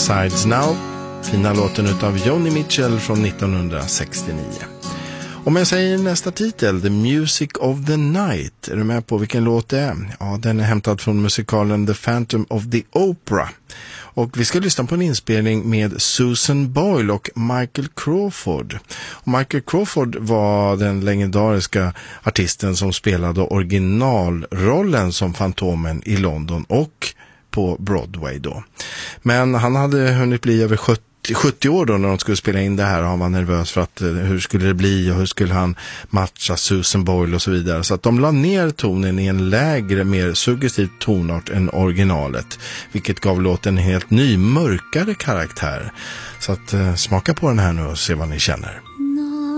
Sides Now. Fina låten utav Joni Mitchell från 1969. Om jag säger nästa titel, The Music of the Night, är du med på vilken låt det är? Ja, den är hämtad från musikalen The Phantom of the Opera. Och vi ska lyssna på en inspelning med Susan Boyle och Michael Crawford. Och Michael Crawford var den legendariska artisten som spelade originalrollen som Fantomen i London och på Broadway då. Men han hade hunnit bli över 70 år då när de skulle spela in det här, och han var nervös för att hur skulle det bli och hur skulle han matcha Susan Boyle och så vidare. Så att de la ner tonen i en lägre, mer suggestiv tonart än originalet, vilket gav låten en helt ny, mörkare karaktär. Så att smaka på den här nu och se vad ni känner.